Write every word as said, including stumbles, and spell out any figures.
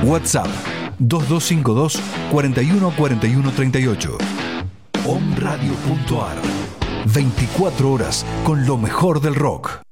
WhatsApp dos dos cinco dos, cuatro uno cuatro uno tres ocho. Om Radio punto ar. veinticuatro horas con lo mejor del rock.